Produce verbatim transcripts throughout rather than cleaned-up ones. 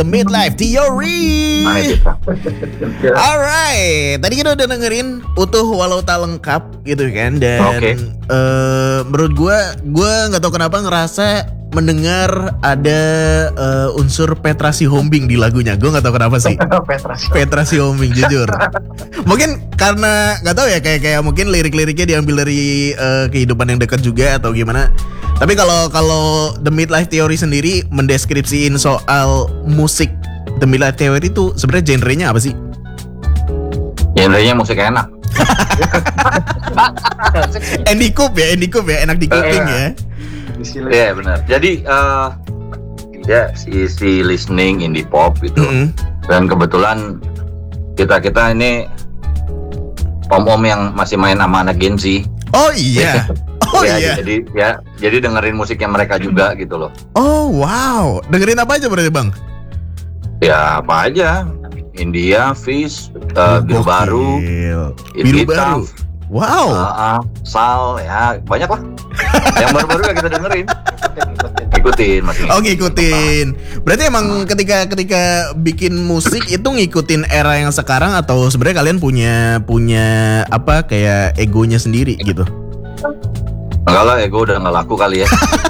The Midlife Theory. Alright, tadi kita udah dengerin utuh walau tak lengkap gitu kan. Dan okay. uh, menurut gue, gue gak tahu kenapa ngerasa mendengar ada uh, unsur Petra Sihombing di lagunya. Gue gak tahu kenapa sih. Petra Sihombing jujur. Mungkin karena gak tahu ya, kayak kayak mungkin lirik-liriknya diambil dari uh, kehidupan yang dekat juga atau gimana. Tapi kalau kalau The Midlife Theory sendiri mendeskripsiin soal musik The Midlife Theory itu sebenarnya genrenya apa sih? Genrenya musik enak. Andy Coop ya, Andy Coop ya, enak di kuping ya. Iya yeah, benar. Jadi uh, ya isi listening indie pop gitu. Mm-hmm. Dan kebetulan kita kita ini om-om yang masih main sama anak Gen Z. Oh iya. Oh ya, iya. Jadi ya, jadi dengerin musiknya mereka juga gitu loh. Oh wow, dengerin apa aja berarti bang? Ya apa aja, India, Fish, uh, Biru Baru, Biru Baru. Wow. Uh, uh, Sal, ya banyak lah. Yang baru-baru ya kita dengerin. Ngikutin masih. Oh ngikutin. Berarti emang ketika ketika bikin musik itu ngikutin era yang sekarang atau sebenarnya kalian punya punya apa kayak egonya sendiri gitu? Enggak lah, ego udah nggak laku kali ya.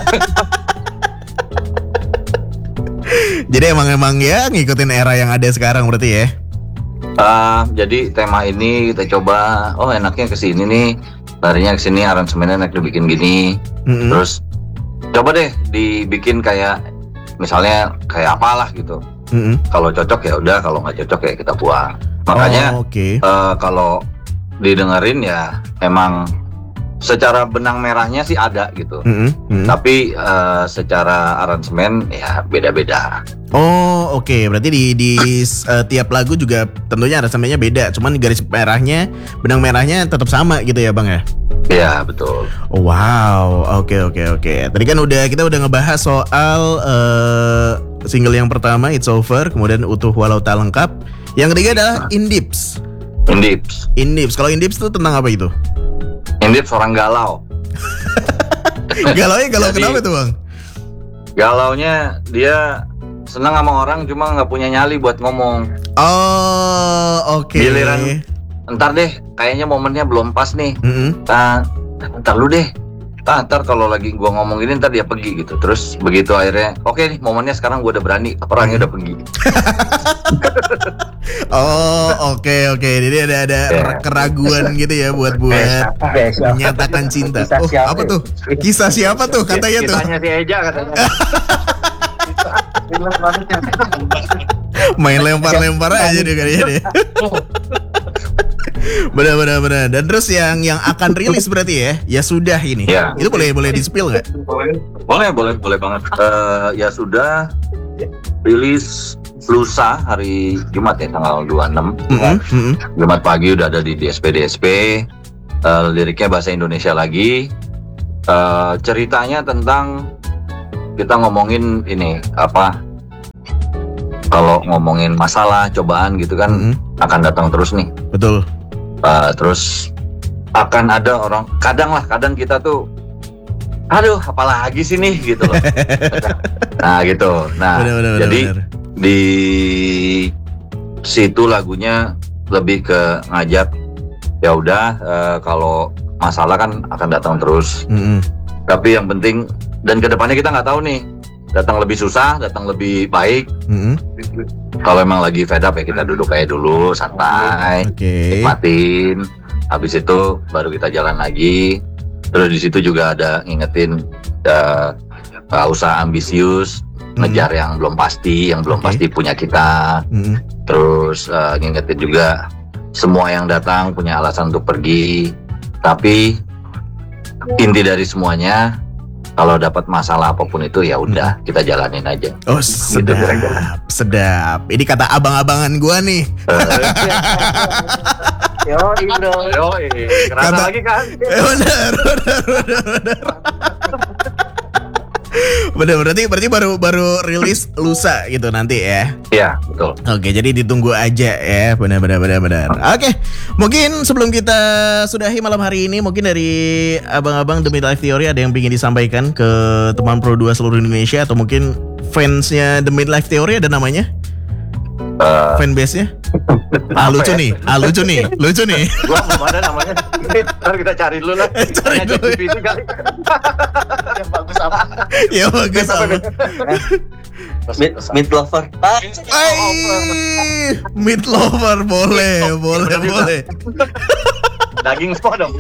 Jadi emang emang ya ngikutin era yang ada sekarang berarti ya. Uh, jadi tema ini kita coba, oh enaknya kesini nih, larinya kesini, aransemennya enak dibikin gini. Mm-hmm. Terus coba deh dibikin kayak misalnya kayak apalah gitu. Mm-hmm. Kalau cocok ya udah, kalau nggak cocok ya kita buang. Makanya oh, okay. uh, kalau didengerin ya emang secara benang merahnya sih ada gitu, mm-hmm. Mm-hmm. tapi uh, secara aransemen ya beda-beda. Oh oke, okay. Berarti di, di uh, tiap lagu juga tentunya aransemennya beda, cuman garis merahnya, benang merahnya tetap sama gitu ya bang ya? Iya betul. Oh, wow, oke okay, oke okay, oke. Okay. Tadi kan udah kita udah ngebahas soal uh, single yang pertama It's Over, kemudian utuh walau tak lengkap. Yang ketiga adalah Indips. Indips. Indips. Kalau Indips itu tentang apa itu? Indips orang galau. Galaunya galau kenapa tuh bang? Galaunya dia senang sama orang cuma nggak punya nyali buat ngomong. Oh oke. Okay. Giliran ntar deh, kayaknya momennya belum pas nih. Mm-hmm. Nah, ntar lu deh. Nah, ntar kalau lagi gua ngomong ini ntar dia pergi gitu. Terus begitu akhirnya, oke okay nih momennya sekarang gua udah berani, orangnya udah pergi. Oh oke okay, oke. Okay. Jadi ada ada yeah. keraguan gitu ya buat buat menyatakan cinta. Oh apa tuh? Kisah siapa tuh katanya tuh? Kisahnya si Eja katanya. Main lempar-lempar aja deh kayaknya deh. Benar benar benar. Dan terus yang yang akan rilis berarti ya? Ya sudah ini. Ya. Itu boleh boleh di spill nggak? Boleh boleh boleh banget. Uh, ya sudah rilis lusa hari Jumat ya tanggal dua puluh enam. Mm-hmm. Jumat pagi udah ada di D S P D S P. Uh, liriknya bahasa Indonesia lagi. Uh, ceritanya tentang kita ngomongin ini apa? Kalau ngomongin masalah, cobaan gitu kan mm-hmm. akan datang terus nih. Betul. Uh, terus akan ada orang, kadang lah, kadang kita tuh, aduh, apalagi sih nih gitu loh. Nah gitu. Nah bener, bener, jadi bener. Di situ lagunya lebih ke ngajak, ya udah uh, kalau masalah kan akan datang terus. Mm-hmm. Tapi yang penting dan kedepannya kita nggak tahu nih. Datang lebih susah, datang lebih baik. Mm-hmm. Kalau emang lagi fed up ya kita duduk kayak dulu, santai, okay. nikmatin. Habis itu baru kita jalan lagi. Terus di situ juga ada ngingetin uh, uh, usaha ambisius, mm-hmm. ngejar yang belum pasti, yang belum okay. pasti punya kita. Mm-hmm. Terus uh, ngingetin juga semua yang datang punya alasan untuk pergi. Tapi inti dari semuanya, kalau dapat masalah apapun itu ya udah hmm. kita jalanin aja. Oh sedap, gitu, sedap. Ini kata abang-abangan gua nih. Yo, bro. Yo, kerasa kata, lagi kan? Eh, benar, benar, benar, benar. Bener, berarti berarti baru baru rilis lusa gitu nanti ya. Iya, betul. Oke, jadi ditunggu aja ya. Benar benar benar benar. Oke. Mungkin sebelum kita sudahi malam hari ini, mungkin dari abang-abang The Midlife Theory ada yang ingin disampaikan ke teman Pro dua seluruh Indonesia atau mungkin fansnya The Midlife Theory ada namanya? Uh, Fanbase-nya? Ah lucu nih, ah lucu nih, lucu nih. Gua belum ada namanya. Ntar kita cari dulu lah. Cari dulu. Yang bagus apa? Ya bagus apa? Meat, meat lover. Ay, meat lover boleh, boleh, boleh. Daging semua dong.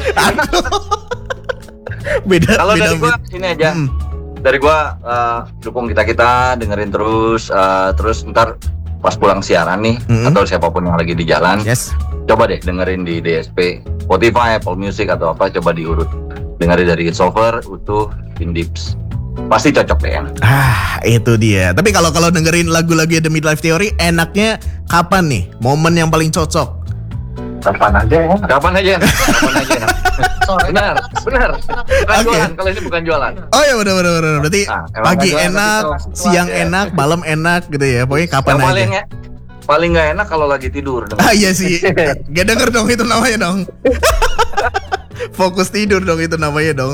Beda. Kalau beda dari gua ini aja. Hmm. Dari gua uh, dukung kita kita dengerin terus, uh, terus ntar pas pulang siaran nih, mm-hmm. atau siapapun yang lagi di jalan, yes. coba deh dengerin di D S P, Spotify, Apple Music atau apa, coba diurut. Dengerin dari It's Over, Utuh, Indips. Pasti cocok deh ya. Ah, itu dia. Tapi kalau kalau dengerin lagu-lagu The Midlife Theory, enaknya kapan nih? Momen yang paling cocok? Kapan aja ya? Kapan aja? Kapan aja? Benar, benar. Bukan okay. Jualan, kalau ini bukan jualan. Oh ya benar benar benar. Berarti nah, pagi enak, siang ya. Enak, malam enak gitu ya. Pokoknya kapan yang aja. Paling ya, paling nggak enak kalau lagi tidur. Ah iya sih. Gak denger dong itu namanya dong. Fokus tidur dong itu namanya dong.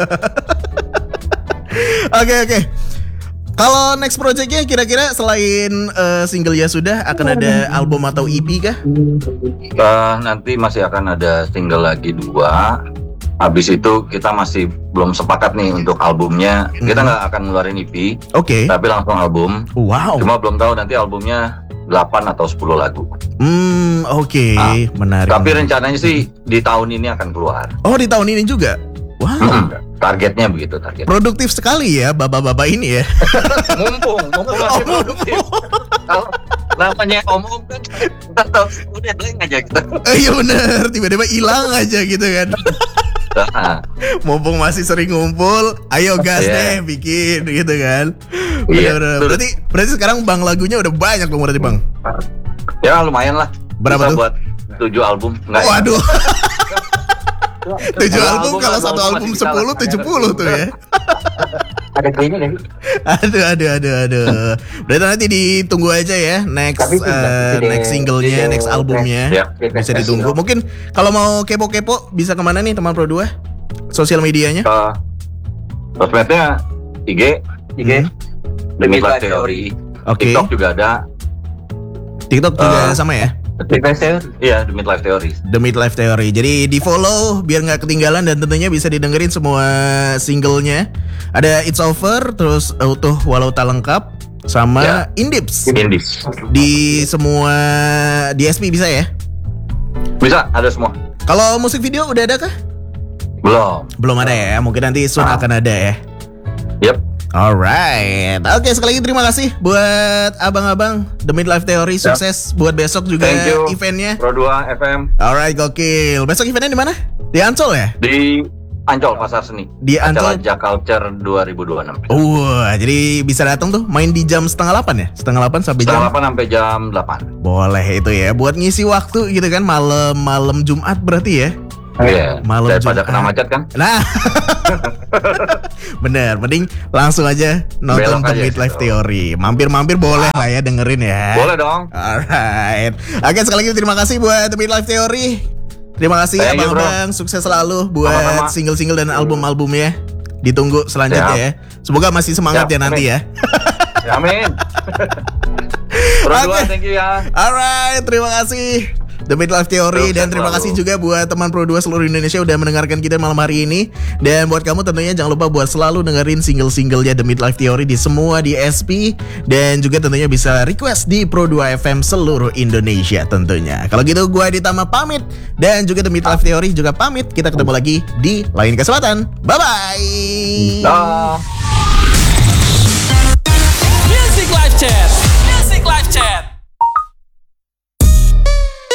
Oke oke. Kalau next projectnya kira-kira selain uh, single Ya Sudah akan ada album atau E P kah? Uh, nanti masih akan ada single lagi dua. Habis itu kita masih belum sepakat nih untuk albumnya. Hmm. Kita nggak akan ngeluarin E P. Oke. Okay. Tapi langsung album. Wow. Cuma belum tahu nanti albumnya delapan atau sepuluh lagu. Hmm, oke. Okay. Nah, menarik. Tapi rencananya sih di tahun ini akan keluar. Oh, di tahun ini juga? Wow. Hmm, targetnya begitu target. Produktif sekali ya bapak-bapak ini ya. mumpung, mumpung masih oh, produktif. Kalau namanya om-om kan atau udah blank aja kita. Eh, iya benar, tiba-tiba hilang aja gitu kan. Mumpung masih sering ngumpul, ayo gas yeah. deh bikin gitu kan. Iya. Yeah, berarti berarti sekarang Bang lagunya udah banyak dong berarti Bang. Ya lumayan lah. Berapa bisa tuh? Buat tujuh album. Enggak. Waduh. tujuh album, album kalau satu album sepuluh tujuh puluh tuh ya. Ada kayaknya kan? Aduh aduh aduh aduh. Berarti nanti ditunggu aja ya next uh, next singlenya, next albumnya. Ya. Bisa ditunggu. Mungkin kalau mau kepo-kepo bisa kemana nih teman Pro dua? Sosial medianya? Uh, sosmednya I G, I G, The Midlife Theory. Okay. TikTok juga ada. TikTok juga uh, sama ya? The Midlife Theory. Iya, The Midlife Theory. The Midlife Theory. Jadi di follow biar nggak ketinggalan dan tentunya bisa didengerin semua singlenya. Ada It's Over, terus Utuh Walau Tak Lengkap, sama yeah. Indips. Indips. Di semua D S P bisa ya? Bisa, ada semua. Kalau musik video udah ada kah? Belum. Belum ada ya. Mungkin nanti soon ah. akan ada ya. Yep. Alright, oke okay, sekali lagi terima kasih buat abang-abang The Midlife Theory, sukses yep. buat besok juga eventnya. Pro dua F M. Alright, gokil. Besok eventnya di mana? Di Ancol ya? Di Ancol Pasar Seni. Di Ancol. Acara Jaculture dua ribu dua puluh enam. Wah, uh, jadi bisa datang tuh main di jam setengah delapan ya? Setengah delapan sampai setengah jam. Setengah delapan sampai jam delapan. Boleh itu ya, buat ngisi waktu gitu kan malam malam Jumat berarti ya? Iya, malam daripada kena macet kan? Nah, bener, mending langsung aja nonton The Midlife gitu. Theory. Mampir-mampir boleh lah ya dengerin ya. Boleh dong. Alright. Oke, sekali lagi terima kasih buat The Midlife Theory. Terima kasih abang-abang, sukses selalu buat Sama-sama. single-single dan album-albumnya. Ditunggu selanjutnya ya. Semoga masih semangat Siap, ya nanti amin. ya. ya amin. Pro dua, okay. thank you ya. Alright, terima kasih. The Midlife Theory. Dan terima kasih juga buat teman Pro dua seluruh Indonesia udah mendengarkan kita malam hari ini. Dan buat kamu tentunya jangan lupa buat selalu dengerin single-singlenya The Midlife Theory di semua D S P. Dan juga tentunya bisa request di Pro dua F M seluruh Indonesia tentunya. Kalau gitu gue Aditama pamit. Dan juga The Midlife Theory juga pamit. Kita ketemu lagi di lain kesempatan. Bye-bye. Dah. Music Live Chat. Music Live Chat.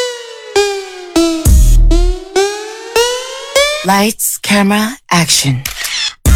Lights, camera, action.